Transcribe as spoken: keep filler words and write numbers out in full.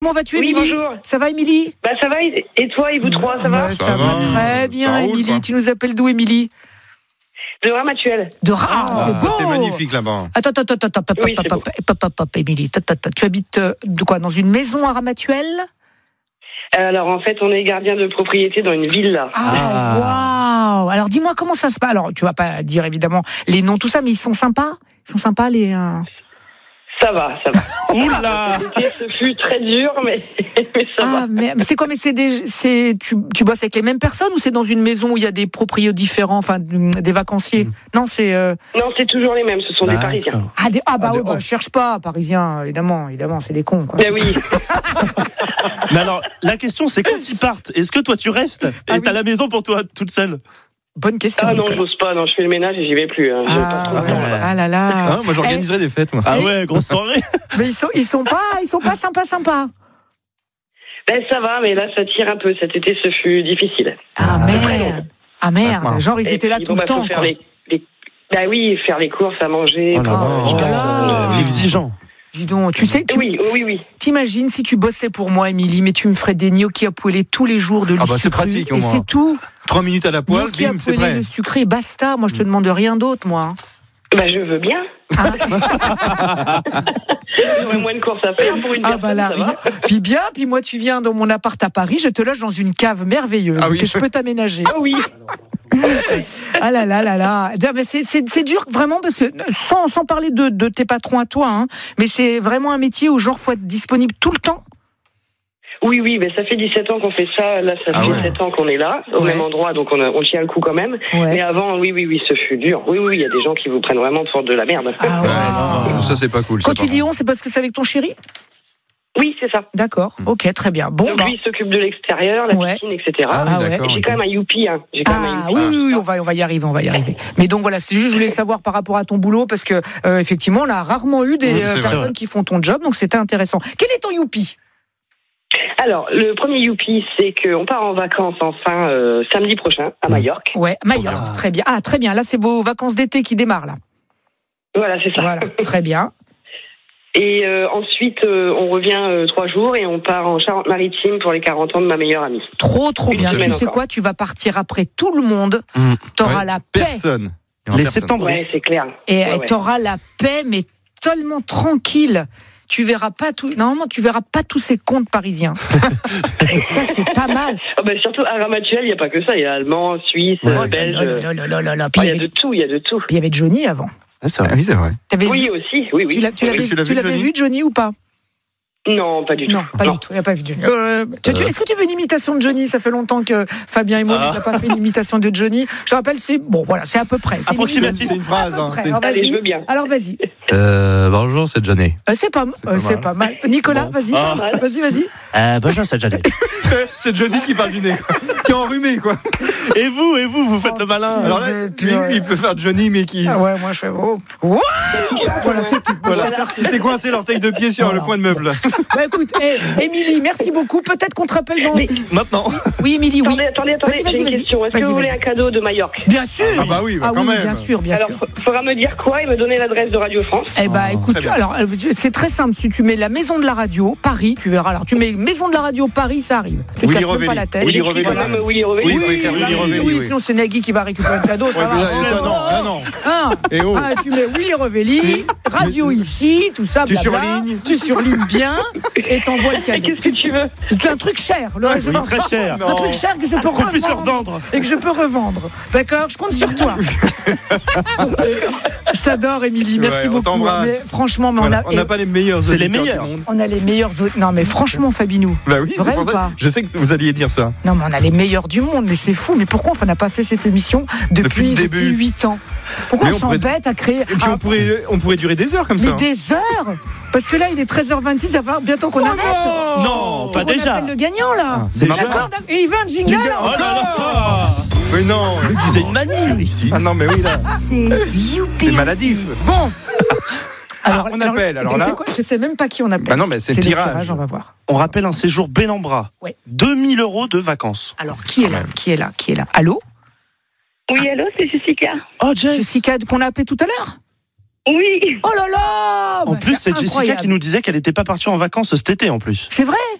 Comment vas-tu, Oui, Émilie? bonjour. Ça va, Émilie? Bah ça va, et toi et vous trois, ça va? Ouais, Ça, Ça va, va, très bien, ça roule, Émilie. quoi. Tu nous appelles d'où, Émilie? De Ramatuel. De Reims, Ah, c'est beau. c'est magnifique là-bas. Attends, attends, attends, attends, pop, Oui, pop, c'est pop, pop, pop, pop, Émilie. Attends, attends, tu habites euh, de quoi? Dans une maison à Ramatuel? Alors en fait, on est gardien de propriété dans une villa. Ah, waouh. Alors dis-moi comment ça se passe. Alors tu vas pas dire évidemment les noms, tout ça, mais ils sont sympas. Ils sont sympas les. Euh... Ça va, ça va. Oula. L'été, ce fut très dur, mais, mais ça Ah va. mais mais c'est quoi? Mais c'est des, c'est tu, tu bosses avec les mêmes personnes ou c'est dans une maison où il y a des proprios différents, enfin des vacanciers? Non, c'est. Euh... Non, c'est toujours les mêmes, ce sont des Parisiens. Ah, des, ah bah Ah, ouais, des- bah, oh. je cherche pas parisiens, évidemment, évidemment, c'est des cons quoi. Ben oui. Mais alors, la question, c'est quand ils partent, est-ce que toi tu restes et Ah t'as oui. la maison pour toi toute seule? Bonne question. Ah non, Nicolas. j'ose pas, non, je fais le ménage et j'y vais plus. Hein. Je Ah, passe trop de ouais. temps là-bas. Ah là là. Hein, moi j'organiserais des fêtes moi. Ah ouais, grosse soirée. Mais ils sont, ils sont pas, ils sont pas sympas, sympas. Ben ça va, mais là ça tire un peu. Cet été, ce fut difficile. Ah merde. Ah merde. mince. Genre ils Et étaient là puis, tout bon, le bah, faut temps. faire Quoi. les, les... Bah oui, faire les courses, à manger. Oh là pour, là. euh, Oh là hyper- là. Exigeant. Dis donc, tu sais, tu Oui, oui, oui. t'imagines si tu bossais pour moi, Émilie, mais tu me ferais des gnocchis à poêler tous les jours de Ah bah, l'huile c'est sucrée, pratique, au et moins. c'est tout. Trois minutes à la poêle, Gnocchis à bim, c'est poêler, prêt. le sucré, basta. Moi, je te demande rien d'autre, moi. Bah je veux bien. J'aurais moins de courses à faire pour une Ah bah personne, là, ça va. puis bien, puis moi tu viens dans mon appart à Paris, je te loge dans une cave merveilleuse Ah oui. que je peux t'aménager. Ah oui. Ah là là là là. Mais c'est, c'est, c'est dur vraiment parce que sans, sans parler de, de tes patrons à toi, hein, mais c'est vraiment un métier où genre faut être disponible tout le temps. Oui, oui, mais ça fait dix-sept ans qu'on fait ça. Là, ça Ah fait ouais. sept ans qu'on est là, au Ouais. même endroit, donc on, a, on tient le coup quand même. Ouais. Mais avant, oui, oui, oui, ce fut dur. Oui, oui, il y a des gens qui vous prennent vraiment pour de la merde. Ah, Ouais, waouh. non, ça c'est pas cool. Quand ça, tu par dis contre. on, c'est parce que c'est avec ton chéri? Oui, c'est ça. D'accord, ok, très bien. Bon, Donc bah, lui, il s'occupe de l'extérieur, la Ouais. piscine, et cetera. Ah oui, Ah ouais. d'accord. Et j'ai ok. quand même un youpi, hein. J'ai quand même un ah youpi. oui, oui, oui, on va, on va y arriver, on va y arriver. Mais donc voilà, c'est juste, je voulais savoir par rapport à ton boulot parce que euh, effectivement, on a rarement eu des Mmh, euh, c'est vrai. personnes qui font ton job, donc c'était intéressant. Quel est ton youpi? Alors, le premier youpi, c'est qu'on part en vacances enfin euh, samedi prochain à Majorque. Ouais, Majorque, très bien. Ah, très bien. Là, c'est vos vacances d'été qui démarrent là. Voilà, c'est ça. Voilà, très bien. Et euh, ensuite, euh, on revient euh, trois jours et on part en Charente-Maritime pour les quarante ans de ma meilleure amie. Trop, trop Une bien. Tu semaine sais encore. quoi? Tu vas partir après tout le monde. Mmh. T'auras Ouais, la paix. Personne. Il y aura Les personne. septembristes. Ouais, c'est clair. Et Ouais, ouais. t'auras la paix, mais tellement tranquille. Tu verras pas tout. Normalement, tu verras pas tous ces contes parisiens. Ça, c'est pas mal. Ah bah, surtout à Ramatuel, il n'y a pas que ça. Il y a allemand, suisse, Oh belge. là là là là là là. Puis Ah, il il y y a avait- de tout, il y a de tout. puis il y avait Johnny avant. Ah, c'est Ah vrai. oui, c'est vrai. T'avais Oui, vu- aussi, oui, oui. Tu l'as- tu l'avais Oui, tu l'as tu vu, l'avais Johnny vu, Johnny, ou pas? Non, pas du tout. Non, pas du tout. Il n'a pas vu Johnny. Euh, tu- tu- Est-ce que tu veux une imitation de Johnny? Ça fait longtemps que Fabien et moi, Ah. nous a pas fait une imitation de Johnny. Je rappelle, c'est bon, voilà, c'est à peu près. C'est une Approximatif. imitation. C'est une phrase, À peu hein, près. c'est- Alors, Allez, vas-y. je veux bien. Alors vas-y. Euh, bonjour, c'est Johnny. Euh, c'est pas, euh, pas c'est mal. pas mal. Nicolas, vas-y. Ah. Vas-y, vas-y. Euh, bonjour, c'est Johnny. C'est Johnny qui parle du nez, quoi. Qui est enrhumé, quoi. Et vous, et vous, vous faites le malin. Alors là, je- lui, ouais. il peut faire Johnny, mais qui. Ah ouais, moi je fais oh. Wow. Voilà, c'est tout. Voilà. Je vais faire- Qui s'est coincé l'orteil de pied sur Voilà. le coin de meuble. Bah écoute, eh, Émilie, merci beaucoup. Peut-être qu'on te rappelle dans. Mais- Maintenant. Oui, Émilie, oui. Attendez, attendez, attendez, Vas-y, vas-y, j'ai une vas-y. question. Est-ce que Vas-y, vous voulez vas-y. un cadeau de Majorque? Bien sûr. Ah bah oui, bah ah quand oui, même. bien sûr, bien Alors, sûr. il faudra me dire quoi et me donner l'adresse de Radio France. Eh ben, écoute, très bien. alors euh, c'est très simple. Si tu mets la maison de la radio Paris, tu verras. Alors tu mets maison de la radio Paris, ça arrive. Tu te Willy casses même Revelli. pas la tête. Willy J'écris Revelli. quand même Willy Revelli. Oui, Oui, il faut écrire oui, Willy oui, Revelli, oui, oui. sinon c'est Nagui qui va récupérer le cadeau, ça Ouais, va. mais là, ça, non, là, non. Hein, Et oh. ah, tu mets Willy Revelli, radio ici, tout ça, Tu blabla. surlignes. Tu surlignes bien et t'envoies le Et cadeau. qu'est-ce que tu veux? C'est un truc cher, le je Oui, pense. très cher. Un truc cher que je peux Qu'on puisse le revendre revendre. et que je peux revendre. D'accord, je compte sur toi. Je t'adore, Émilie. Merci Ouais, on beaucoup. t'embrasse. Mais franchement, mais Voilà, on on n'a a, pas les meilleurs C'est les auditeurs meilleurs. du monde. on a les meilleurs. au- Non, mais franchement, Fabinou. Bah oui, c'est Vrai pour ou ça. pas Je sais que vous alliez dire ça. Non, mais on a les meilleurs du monde. Mais c'est fou. Mais pourquoi on n'a pas fait cette émission Depuis depuis le début. depuis huit ans? Pourquoi Mais on on pourrait- s'embête à créer Et puis un- on pourrait, on pourrait durer des heures comme Mais ça. des heures? Parce que là, il est treize heures vingt-six, ça va bientôt qu'on arrête. Non, Faut pas qu'on déjà. appelle le gagnant, là. C'est Déjà. D'accord, d'accord. Et il veut un jingle. Oh là là. Mais non. C'est une manie ici. Ah non, mais oui, là. C'est youpi. C'est maladif. Bon. Ah, on appelle, alors tu là. sais quoi, je sais même pas qui on appelle. Bah non, mais c'est le tirage. on va voir. On rappelle un séjour Bellambra. Ouais. deux mille euros de vacances. Alors, qui est là? Qui est là? Qui est là? Allô? Oui, allô, c'est Jessica. Oh, Jess. Jessica, qu'on a appelé tout à l'heure? Oui. Oh là là En bah, plus, c'est Jessica incroyable. qui nous disait qu'elle n'était pas partie en vacances cet été en plus. C'est vrai.